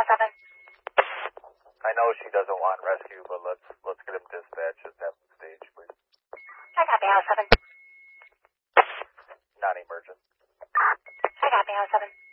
7. I know she doesn't want rescue, but let's get him dispatched at that stage, please. I copy, House 7. Non-emergent. I copy, House 7.